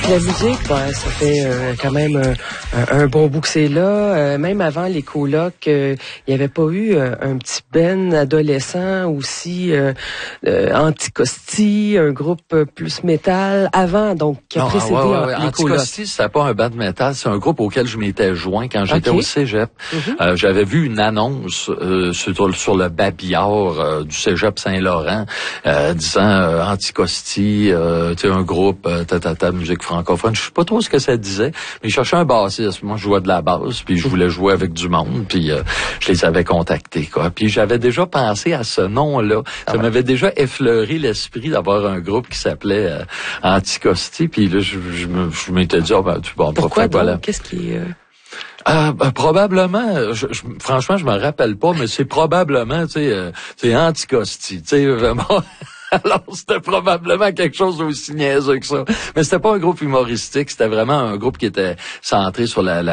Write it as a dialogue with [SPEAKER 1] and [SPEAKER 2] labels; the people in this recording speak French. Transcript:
[SPEAKER 1] La musique, ben, ça fait quand même un bon bout que c'est là. Même avant les colocs, il n'y avait pas eu un petit band adolescent aussi, Anticosti, un groupe plus métal avant, donc qui a précédé les colocs.
[SPEAKER 2] Anticosti, c'était pas un band métal, c'est un groupe auquel je m'étais joint quand j'étais au cégep. J'avais vu une annonce sur le babillard du cégep Saint-Laurent disant Anticosti, tu sais, un groupe musique francophone. Je sais pas trop ce que ça disait, mais je cherchais un bassiste. Moi, je jouais de la basse, puis je voulais jouer avec du monde, puis je les avais contactés, quoi. Puis j'avais déjà pensé à ce nom-là. Ça m'avait déjà effleuré l'esprit d'avoir un groupe qui s'appelait Anticosti, puis là, je m'étais dit,
[SPEAKER 1] pourquoi donc? Voilà. Qu'est-ce qui
[SPEAKER 2] probablement, franchement, je me rappelle pas, mais c'est probablement, tu sais, c'est Anticosti, tu sais, vraiment. Alors, c'était probablement quelque chose d'aussi niaiseux que ça. Mais c'était pas un groupe humoristique, c'était vraiment un groupe qui était centré sur la